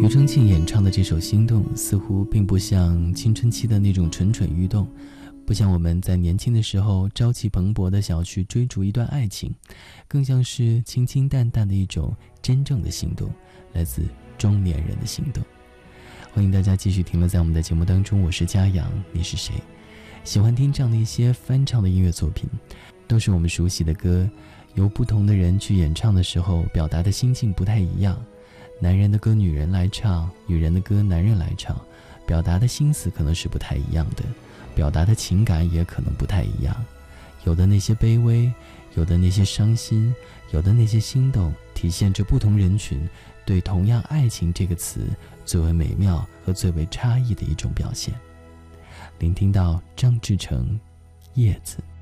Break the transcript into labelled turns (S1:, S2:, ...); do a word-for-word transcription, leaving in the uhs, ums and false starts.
S1: 庾澄庆演唱的这首《心动》似乎并不像青春期的那种蠢蠢欲动，不像我们在年轻的时候朝气蓬勃的想要去追逐一段爱情，更像是清清淡淡的一种真正的心动，来自中年人的心动。欢迎大家继续停留在我们的节目当中，我是嘉阳，你是谁？喜欢听这样的一些翻唱的音乐作品，都是我们熟悉的歌，由不同的人去演唱的时候，表达的心境不太一样。男人的歌女人来唱，女人的歌男人来唱，表达的心思可能是不太一样的，表达的情感也可能不太一样。有的那些卑微，有的那些伤心，有的那些心动，体现着不同人群对同样爱情这个词最为美妙和最为差异的一种表现。聆听到张志成《叶子》。